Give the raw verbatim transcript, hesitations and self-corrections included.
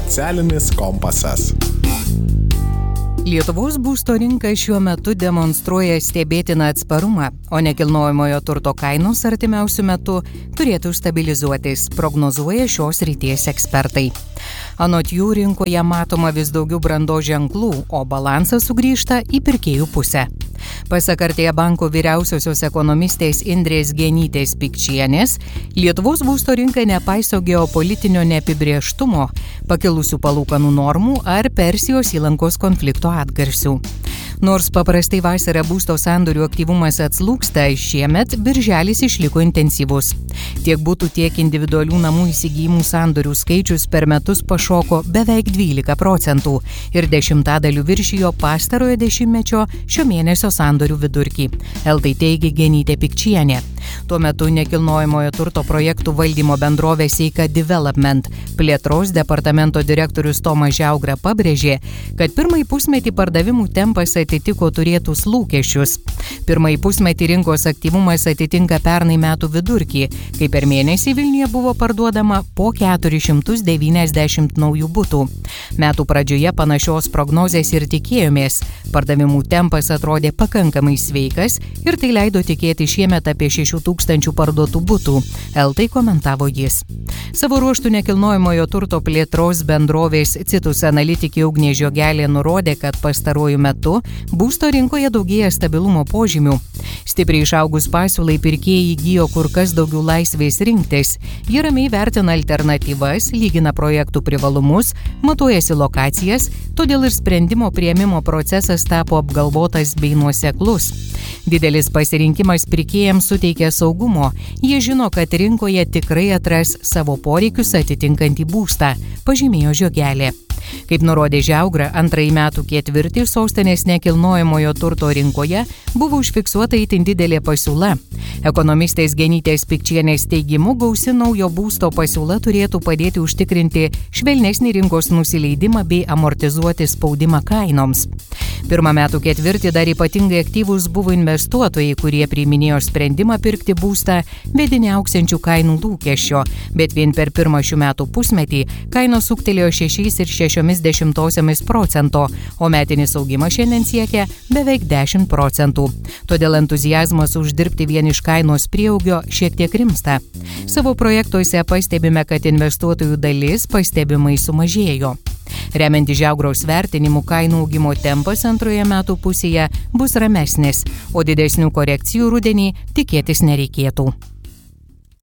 Socialinis kompasas. Lietuvos būsto rinka šiuo metu demonstruoja stebėtiną atsparumą, o nekilnojamojo turto kainos artimiausiu metu turėtų stabilizuotis, prognozuoja šios srities ekspertai. Anot jų rinkoje matoma vis daugiau brandos ženklų, o balansas sugrįžta į pirkėjų pusę. Pasak Artėja banko vyriausiosios ekonomistės Indrės Genytės Pikčienės, Lietuvos būsto rinka nepaiso geopolitinio neapibrėžtumo, pakilusių palūkanų normų ar Persijos įlankos konflikto atgarsių. Nors paprastai vasarą būsto sandorių aktyvumas atslūgsta, šiemet birželis išliko intensyvus. Tiek butų, tiek individualių namų įsigijimų sandorių skaičius per metus pašoko beveik dvylika procentų ir dešimtadaliu viršijo pastarojo dešimtmečio šio mėnesio sandorių vidurkį. L tai teigia Genytė Pikčienė. Tuo metu nekilnojamojo turto projektų valdymo bendrovė Seika Development plėtros departamento direktorius Tomas Žiaugra pabrėžė, kad pirmąjį pusmetį pardavimų tempas atitiko turėtus lūkesčius. Pirmąjį pusmetį rinkos aktyvumas atitinka pernai metų vidurkį, kai per mėnesį Vilniuje buvo parduodama po keturis šimtus devyniasdešimt naujų butų. Metų pradžioje panašios prognozės ir tikėjomės. Pardavimų tempas atrodė pakankamai sveikas ir tai leido tikėti šiemet apie šešių tūkstančių parduotų butų. L tai komentavo jis. Savo ruožtų nekilnojamojo turto plėtros bendrovės Citus analitikė Ugnė Žiogelė nurodė, kad pastaruoju metu būsto rinkoje daugėja stabilumo požymių. Stipriai išaugus pasiūlai pirkėjai įgijo kur kas daugiau laisvės rinktis. Jie ramiai vertina alternatyvas, lygina projektų privalumus, matuojasi lokacijas, todėl ir sprendimo priėmimo procesas tapo apgalvotas bei nuoseklus. Didelis pasirinkimas pirkėjams suteikia saugumo. Jie žino, kad rinkoje tikrai atras savo poreikius atitinkantį būstą, pažymėjo Žiogelė. Kaip nurodė Žiaugra, antrąjį metų ketvirtį sostinės nekilnojamojo turto rinkoje buvo užfiksuota itin didelė pasiūla. Ekonomistės Genytės Pikčienės teigimu, gausi naujo būsto pasiūla turėtų padėti užtikrinti švelnesnį rinkos nusileidimą bei amortizuoti spaudimą kainoms. Pirmą metų ketvirtį dar ypatingai aktyvūs buvo investuotojai, kurie priiminėjo sprendimą pirkti būstą vedini augsiančių kainų lūkesčio, bet vien per pirmą šių metų pusmetį kainos ūgtelėjo šešiais ir šešiomis dešimtosiomis procento, o metinis augimas šiandien siekia beveik dešimt procentų. Todėl entuziazmas uždirbti vien iš kainos prieaugio šiek tiek rimsta. Savo projektuose pastebime, kad investuotojų dalis pastebimai sumažėjo. Remiantis Žiaugros vertinimu, kainų augimo tempas antroje metų pusėje bus ramesnis, o didesnių korekcijų rudenį tikėtis nereikėtų.